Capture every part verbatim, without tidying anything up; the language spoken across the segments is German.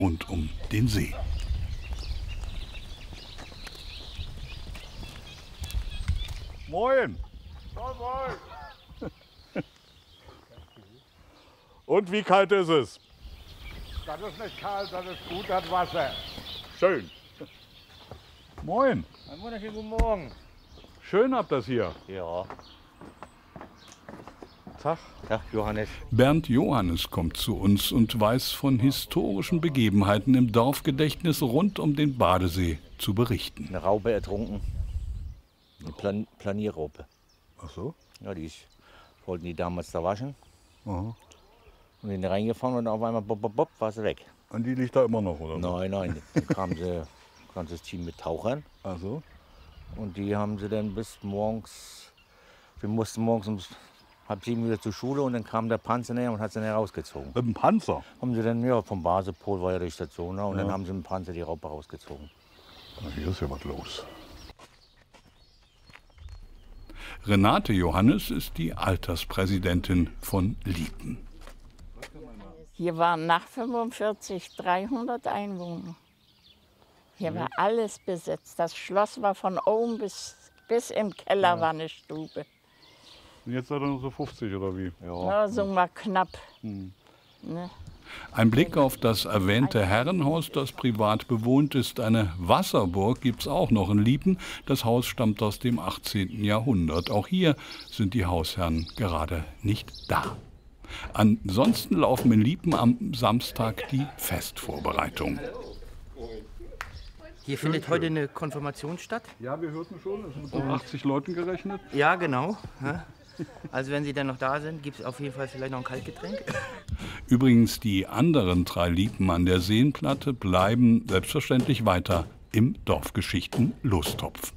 und um den See. Moin! Moin! Und wie kalt ist es? Das ist nicht kalt, das ist gut, das Wasser. Schön. Moin! Einen wunderschönen guten Morgen. Schön habt das hier. Ja. Tag. Tag, Johannes. Bernd Johannes kommt zu uns und weiß von historischen Begebenheiten im Dorfgedächtnis rund um den Badesee zu berichten. Eine Raupe ertrunken. Eine Plan Planierraupe. Ach so? Ja, die ist, wollten die damals da waschen. Aha. Und in den reingefahren und auf einmal bop, bop, bop, war sie weg. Und die liegt da immer noch, oder? Nein, nein. Dann kam sie, ein ganzes Team mit Tauchern. Ach so? Und die haben sie dann bis morgens, wir mussten morgens um halb sieben wieder zur Schule und dann kam der Panzer näher und hat sie dann rausgezogen. Mit dem Panzer? Haben sie dann, ja, vom Basepol war ja die Station, ne? Und Ja. dann haben sie mit dem Panzer die Raupe rausgezogen. Na, hier ist ja was los. Renate Johannes ist die Alterspräsidentin von Liepen. Hier waren nach fünfundvierzig dreihundert Einwohner. Hier war alles besetzt. Das Schloss war von oben bis, bis im Keller war eine Stube. Und jetzt seid ihr noch so fünfzig oder wie? Ja, so mal knapp. Ne? Ein Blick auf das erwähnte Herrenhaus, das privat bewohnt ist. Eine Wasserburg gibt es auch noch in Liepen. Das Haus stammt aus dem achtzehnten Jahrhundert. Auch hier sind die Hausherren gerade nicht da. Ansonsten laufen in Liepen am Samstag die Festvorbereitungen. Hier findet heute eine Konfirmation statt. Ja, wir hörten schon, es sind mit achtzig Leuten gerechnet. Ja, genau. Ja. Also wenn Sie dann noch da sind, gibt es auf jeden Fall vielleicht noch ein Kaltgetränk. Übrigens, die anderen drei Liepen an der Seenplatte bleiben selbstverständlich weiter im Dorfgeschichten-Lostopf.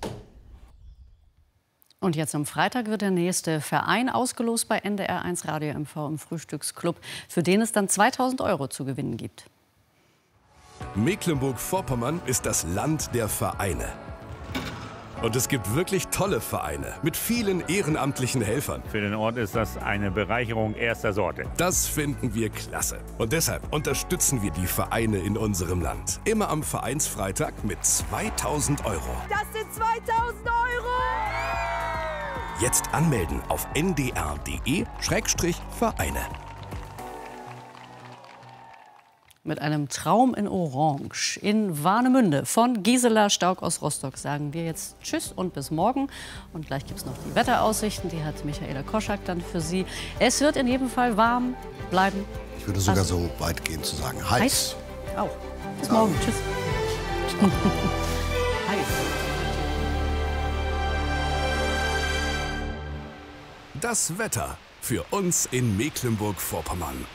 Und jetzt am Freitag wird der nächste Verein ausgelost bei N D R eins Radio M V im Frühstücksclub, für den es dann zweitausend Euro zu gewinnen gibt. Mecklenburg-Vorpommern ist das Land der Vereine. Und es gibt wirklich tolle Vereine mit vielen ehrenamtlichen Helfern. Für den Ort ist das eine Bereicherung erster Sorte. Das finden wir klasse. Und deshalb unterstützen wir die Vereine in unserem Land. Immer am Vereinsfreitag mit zweitausend Euro. Das sind zweitausend Euro! Jetzt anmelden auf n d r punkt d e Schrägstrich Vereine. Mit einem Traum in Orange in Warnemünde von Gisela Staug aus Rostock sagen wir jetzt Tschüss und bis morgen. Und gleich gibt es noch die Wetteraussichten, die hat Michaela Koschak dann für Sie. Es wird in jedem Fall warm bleiben. Ich würde sogar Also, so weit gehen zu sagen, heiß. heiß. Auch. Bis morgen. Tschüss. Heiß. Das Wetter für uns in Mecklenburg-Vorpommern.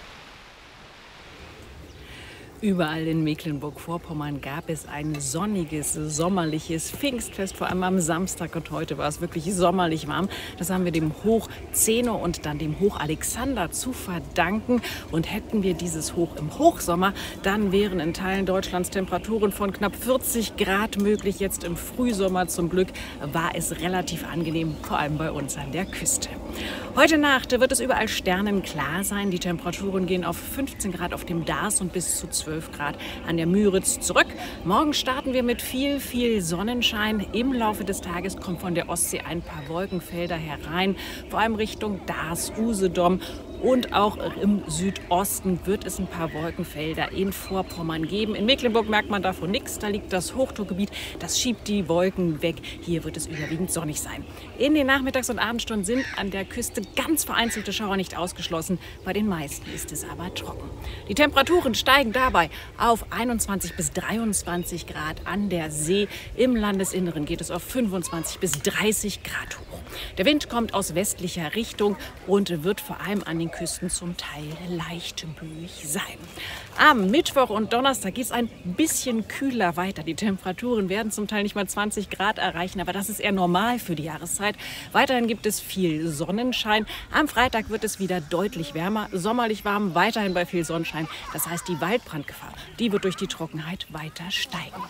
Überall in Mecklenburg-Vorpommern gab es ein sonniges, sommerliches Pfingstfest, vor allem am Samstag. Und heute war es wirklich sommerlich warm. Das haben wir dem Hoch Zeno und dann dem Hoch Alexander zu verdanken. Und hätten wir dieses Hoch im Hochsommer, dann wären in Teilen Deutschlands Temperaturen von knapp vierzig Grad möglich. Jetzt im Frühsommer zum Glück war es relativ angenehm, vor allem bei uns an der Küste. Heute Nacht wird es überall sternenklar sein. Die Temperaturen gehen auf fünfzehn Grad auf dem Dars und bis zu zwölf Grad an der Müritz zurück. Morgen starten wir mit viel, viel Sonnenschein. Im Laufe des Tages kommen von der Ostsee ein paar Wolkenfelder herein, vor allem Richtung Dars, Usedom. Und auch im Südosten wird es ein paar Wolkenfelder in Vorpommern geben. In Mecklenburg merkt man davon nichts. Da liegt das Hochdruckgebiet, das schiebt die Wolken weg. Hier wird es überwiegend sonnig sein. In den Nachmittags- und Abendstunden sind an der Küste ganz vereinzelte Schauer nicht ausgeschlossen. Bei den meisten ist es aber trocken. Die Temperaturen steigen dabei auf einundzwanzig bis dreiundzwanzig Grad an der See. Im Landesinneren geht es auf fünfundzwanzig bis dreißig Grad hoch. Der Wind kommt aus westlicher Richtung und wird vor allem an den Küsten zum Teil leicht böig sein. Am Mittwoch und Donnerstag geht es ein bisschen kühler weiter. Die Temperaturen werden zum Teil nicht mal zwanzig Grad erreichen, aber das ist eher normal für die Jahreszeit. Weiterhin gibt es viel Sonnenschein. Am Freitag wird es wieder deutlich wärmer, sommerlich warm, weiterhin bei viel Sonnenschein. Das heißt, die Waldbrandgefahr, die wird durch die Trockenheit weiter steigen.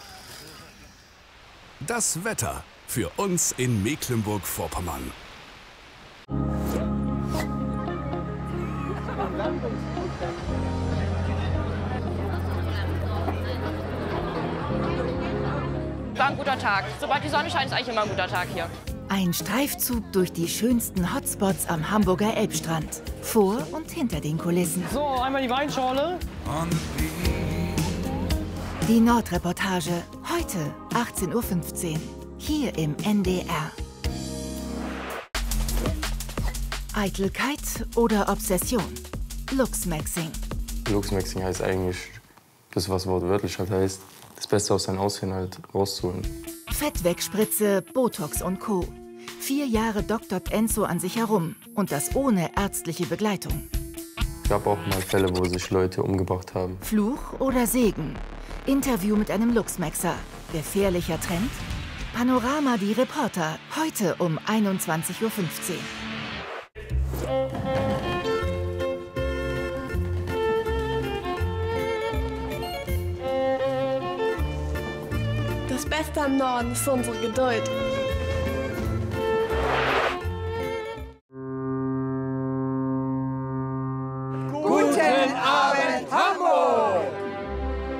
Das Wetter für uns in Mecklenburg-Vorpommern. war ein guter Tag. Sobald die Sonne scheint, ist eigentlich immer ein guter Tag hier. Ein Streifzug durch die schönsten Hotspots am Hamburger Elbstrand. Vor und hinter den Kulissen. So, einmal die Weinschorle. Die Nordreportage, heute achtzehn Uhr fünfzehn, hier im N D R. Eitelkeit oder Obsession? Luxmaxing. Luxmaxing heißt eigentlich das, was wortwörtlich halt heißt, das Beste aus seinem Aussehen halt rauszuholen. Fettwegspritze, Botox und Co. Vier Jahre doktort Enzo an sich herum und das ohne ärztliche Begleitung. Es gab auch mal Fälle, wo sich Leute umgebracht haben. Fluch oder Segen? Interview mit einem Luxmaxer. Gefährlicher Trend? Panorama die Reporter, heute um einundzwanzig Uhr fünfzehn. Das Beste am Norden ist unsere Geduld.